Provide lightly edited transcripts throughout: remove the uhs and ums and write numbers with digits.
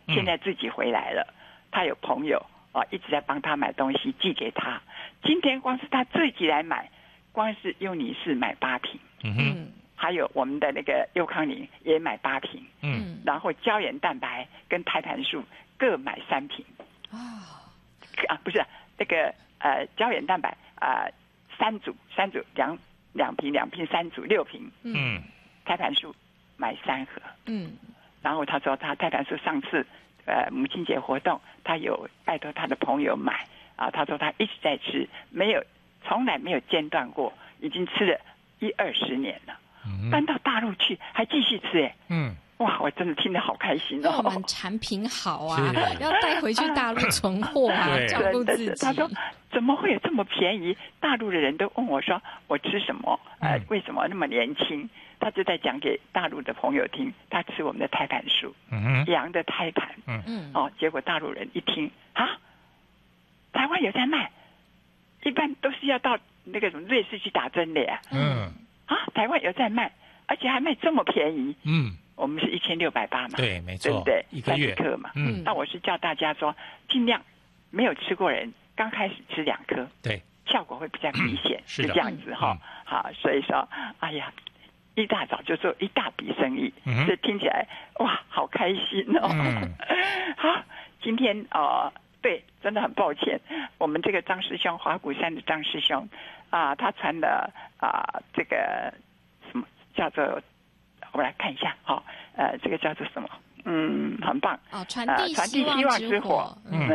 现在自己回来了，他有朋友一直在帮他买东西寄给他。今天光是他自己来买，光是优妮氏买8瓶，还有我们的那个优康宁也买8瓶，然后胶原蛋白跟胎盘素各买3瓶，不是那个胶原蛋白3组2瓶3组6瓶，胎盘素买3盒，然后他说他胎盘素上次母亲节活动，他有拜托他的朋友买他说他一直在吃，从来没有间断过，已经吃了20年了。搬到大陆去还继续吃哇，我真的听得好开心我们产品好啊，要带回去大陆存货照顾自己。 他说怎么会有这么便宜？大陆的人都问我说我吃什么？为什么那么年轻？他就在讲给大陆的朋友听，他吃我们的胎盘素，羊的胎盘，结果大陆人一听台湾有在卖，一般都是要到那个什么瑞士去打针的呀。台湾有在卖，而且还卖这么便宜。我们是1680嘛， 对，没错， 对不对？1个月30颗嘛。那我是叫大家说，尽量没有吃过人，刚开始吃2颗， 对， 效果会比较明显， 是这样子好，所以说，哎呀，一大早就做一大笔生意，这听起来哇，好开心哦。好，今天对，真的很抱歉，我们这个张师兄，华鼓山的张师兄他传了这个什么叫做，我们来看一下这个叫做什么？很棒传递希望之火。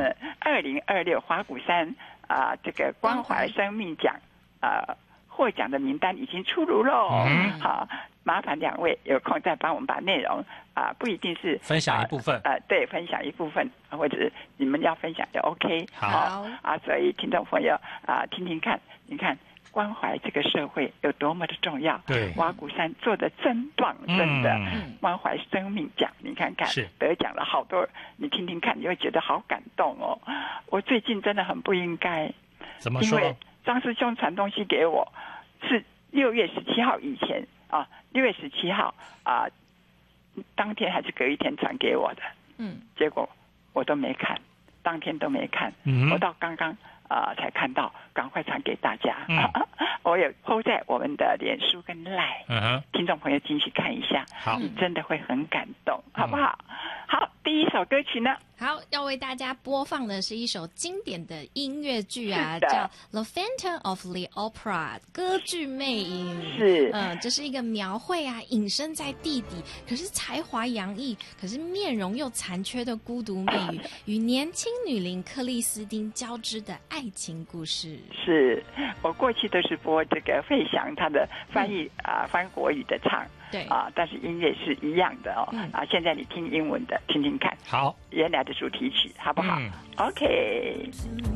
2026华鼓山这个关怀生命奖获奖的名单已经出炉喽。好，麻烦2位有空再帮我们把内容不一定是分享一部分对，分享一部分，或者是你们要分享也 OK。好所以听众朋友听听看，你看关怀这个社会有多么的重要。 对， 华鼓山做的真棒，真的。关怀生命奖，你看看得奖了好多，你听听看，你会觉得好感动哦。我最近真的很不应该， 怎么说？ 因为张师兄传东西给我是6月17号以前6月17号当天还是隔一天传给我的，结果我都没看，当天都没看，我到刚刚才看到，赶快传给大家。我有 po 在我们的脸书跟 LINE，听众朋友进去看一下，你真的会很感动，好不好？好，第一首歌曲呢？ 好，要为大家播放的是一首经典的音乐剧叫《The Phantom of the Opera》歌剧魅影。 是， 这是一个描绘隐身在地底，可是才华洋溢，可是面容又残缺的孤独魅语，与年轻女伶克里斯汀交织的爱情故事。 是，我过去都是播这个费翔他的翻译翻国语的唱。 对但是音乐是一样的现在你听英文的，听听看， 好， 原来的主题曲好不好？OK。